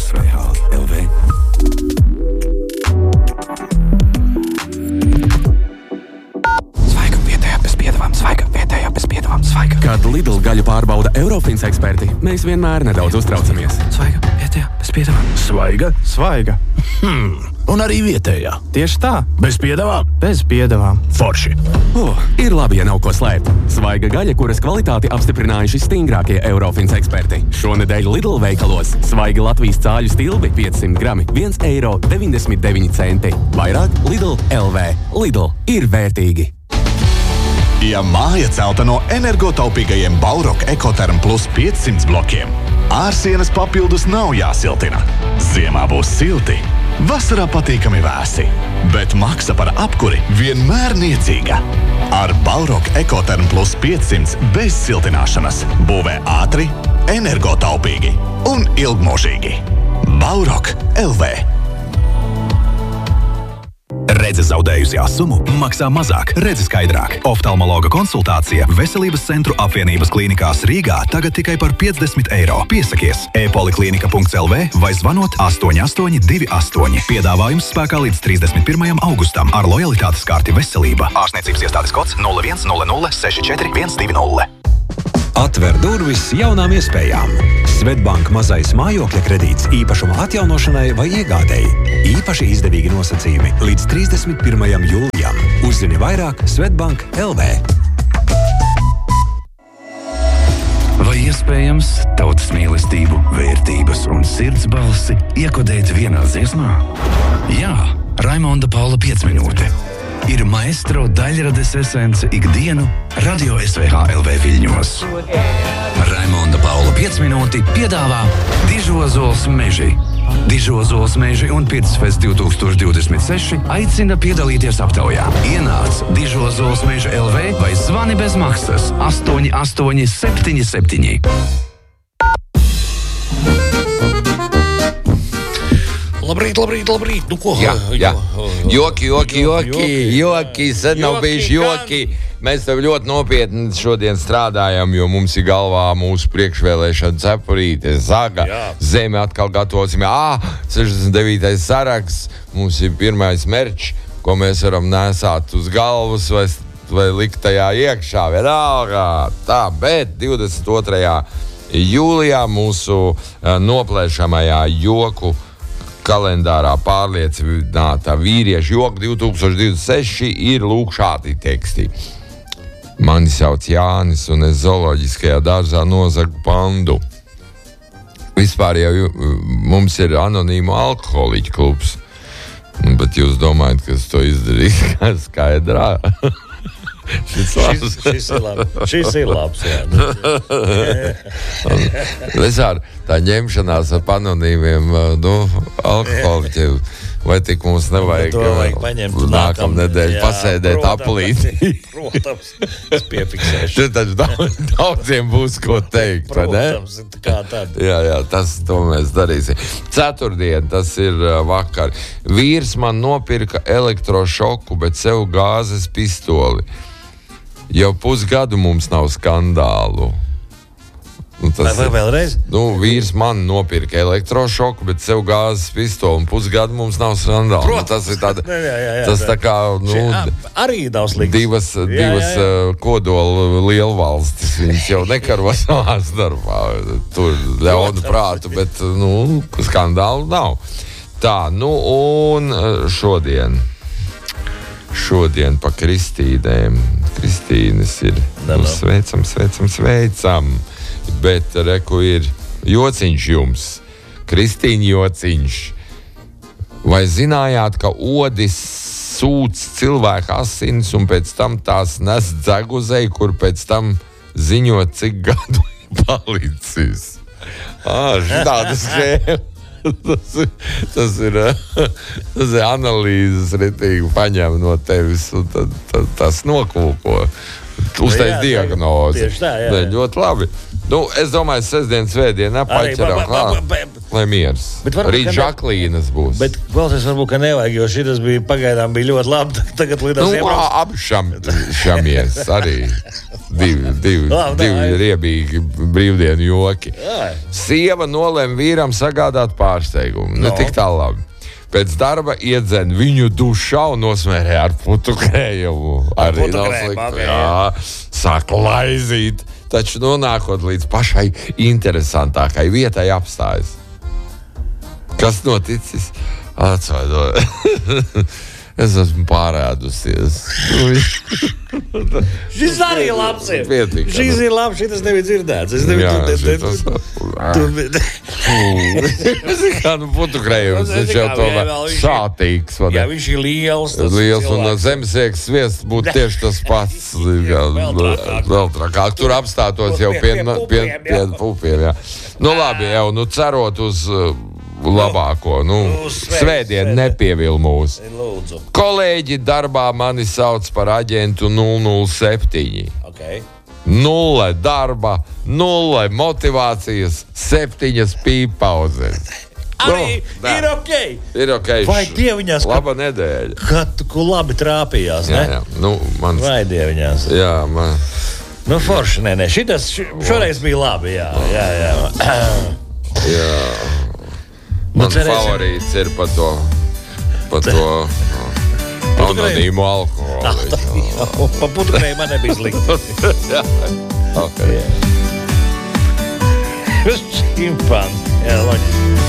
SVH LV. Kad Lidl gaļu pārbauda Eurofins eksperti, mēs vienmēr nedaudz uztraucamies. Svaiga, vietējā, bez piedevām. Svaiga? Svaiga. Un arī vietējā. Tieši tā. Bez piedevām? Bez piedevām. Forši. Ir labi, ja nav ko slēpt. Svaiga gaļa, kuras kvalitāti apstiprinājuši stingrākie Eurofins eksperti. Šonedēļ Lidl veikalos svaiga Latvijas cāļu stilbi 500 grami 1,99 eiro. Vairāk Lidl LV. Lidl ir vērtīgi. Ja māja celta no energotaupīgajiem Baurock Ecotherm Plus 500 blokiem, ārsienas papildus nav jāsiltina. Ziemā būs silti, vasarā patīkami vēsi, bet maksa par apkuri vienmēr niecīga. Ar Baurock Ecotherm Plus 500 bez siltināšanas būvē ātri, energotaupīgi un ilgmūžīgi. Baurock LV. Redze zaudējusi asumu, maksā mazāk, redze skaidrāk. Oftalmologa konsultācija Veselības centru apvienības klīnikās Rīgā tagad tikai par 50 eiro. Piesakies e-poliklinika.lv vai zvanot 8828. Piedāvājums spēkā līdz 31. augustam ar lojalitātes karti Veselība. Ārstniecības iestādes kods 0100 64 120. Atver durvis jaunām iespējām. Svetbank mazais mājokļa kredīts īpašuma atjaunošanai vai iegādēji. Īpaši izdevīgi nosacījumi līdz 31. jūlijam. Uzzini vairāk Svetbank LV. Vai iespējams tautas mīlestību, vērtības un sirds balsi iekodēt vienā dziesmā? Jā, Raimonda Paula 5 minūte. Ir maestro daļrades esence ikdienu Radio SVH LV Viļņos. Raimonda Paula 5 minūti piedāvā Dižozols meži. Dižozols meži un Pirtsfest 2026 aicina piedalīties aptaujā. Ienāc Dižozols meži LV vai zvani bez maksas 8877. Labrīt. Nu ko? Jā. Joki, sen nav bijuši joki. Mēs tev ļoti nopietni šodien strādājam, jo mums ir galvā mūsu priekšvēlēšana cepurīte, zaga, zeme atkal gatavosim. 69. saraksts, mums ir pirmais merčs, ko mēs varam nesāt uz galvas vai likt tajā iekšā. Vienalga. Tā, bet 22. jūlijā mūsu noplēšamajā joku kalendārā pārliecinātā vīriešu joka 2026 ir lūk šādi teksti. Mani sauc Jānis un es zooloģiskajā dārzā nozagu pandu. Vispār jau mums ir anonīmu alkoholiķu klubs, bet jūs domājat, ka es to izdarīju kā skaidrā? Šis ir labs, jā. Vispār tā ņemšanās ar anonīmiem alkoholiķiem, vai tik mums nevajag nākamnedēļ pasēdēt aplīti? Protams, es piefiksēšu. Tad daudziem būs ko teikt, vai ne? Protams, kā tad. Jā, to mēs darīsim. Ceturtdien, tas ir vakar. Vīrs man nopirka elektrošoku, bet sev gāzes pistoli. Jau pusgadu mums nav skandālu. Vai vēlreiz? Vīrs man nopirka elektrošoku, bet sev gāzes pistoli, un pusgadu mums nav skandālu. Tas ir tāda, tas tā kā, arī nav slikts. Divas kodola lielvalstis, viņas jau nekaro savā starpā. Tur ļaunu prātu, bet, skandālu nav. Tā, un šodien pa Kristīnēm. Kristīnes ir. Sveicam. Bet reku ir jociņš jums. Kristīņa jociņš. Vai zinājāt, ka odis sūc cilvēku asins un pēc tam tās nes dzeguzei, kur pēc tam ziņot, cik gadu palicis? Šāda schēma. Tas ir analīzes ritīgi paņem no tevis un tad tas nokūko. Uztais diagnozi. Tieši tā, jā. Ļoti labi. Es domāju, sestdien, svētdien paķeram klāt, lai miers. Rīt Žaklīnas būs. Bet klausies, varbūt, ka nevajag, jo šitas pagaidām bija ļoti labi. Tagad lidās apšamies arī. divi riebīgi brīvdienu joki. Jā. Sieva nolēma vīram sagādāt pārsteigumu. Ne tik tā labi. Pēc darba iedzen viņu dušā un nosmērē ar putukrējumu. Arī nav slikti. Jā, sāk laizīt. Taču nonākot līdz pašai interesantākai vietai apstājas. Kas noticis? Atsvaidoju. Es esmu pārēdusies. Šis arī labs ir. Pietika. Šis ir labs, šitas nebija dzirdēts. Es Jā, nebija kādu putukrējums. Viņš jau tomēr sātīgs. Jā, viņš ir liels. Liels un zemesiekas sviests būtu tieši tas pats. Vēl trakāk. Tur apstātos jau pie pupiem. Nu labi, jau cerot uz labāko. Svētdien nepievil mūs. Kolēģi darbā mani sauc par aģentu 007. Okay. 0 darba, 0 motivācijas, 7 pīpauzes. Arī ir ok. Ir ok. Vai dieviņās, laba nedēļa. Kad tu labi trāpījās, ne? Jā. Vai dieviņās. Jā, man. Forši, nē. Šoreiz bija labi, jā. Jā. Man favorīts ir par to anonīmu alkoholu. Pa putukrēju man nebija slikti. Okay. Šimpanzi. Jā, loģiski.